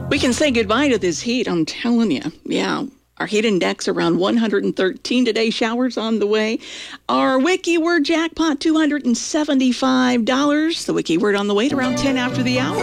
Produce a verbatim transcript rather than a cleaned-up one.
We can say goodbye to this heat, I'm telling you. Yeah. Our heat index around one hundred thirteen today. Showers on the way. Our wiki word jackpot, two hundred seventy-five dollars. The wiki word on the way at around ten after the hour.